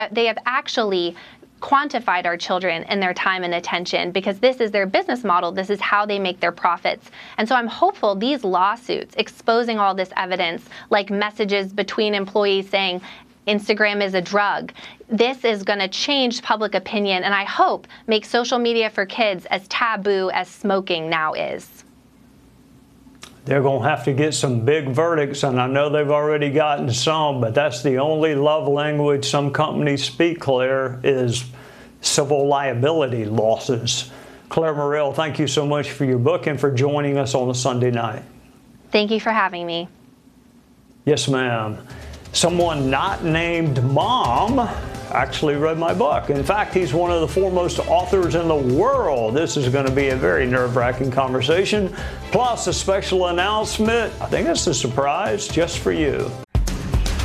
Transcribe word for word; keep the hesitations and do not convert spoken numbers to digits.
They have actually quantified our children and their time and attention because this is their business model. This is how they make their profits. And so I'm hopeful these lawsuits exposing all this evidence, like messages between employees saying Instagram is a drug, this is going to change public opinion and I hope make social media for kids as taboo as smoking now is. They're going to have to get some big verdicts, and I know they've already gotten some, but that's the only love language some companies speak, Claire, is civil liability losses. Claire Morrell, thank you so much for your book and for joining us on a Sunday night. Thank you for having me. Yes, ma'am. Someone not named Mom actually read my book. In fact, he's one of the foremost authors in the world. This is going to be a very nerve-wracking conversation, plus a special announcement. I think it's a surprise just for you.